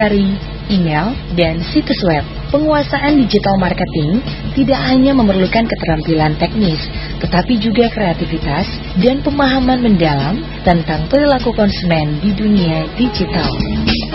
dari email, dan situs web. Penguasaan digital marketing tidak hanya memerlukan keterampilan teknis, tetapi juga kreativitas dan pemahaman mendalam tentang perilaku konsumen di dunia digital.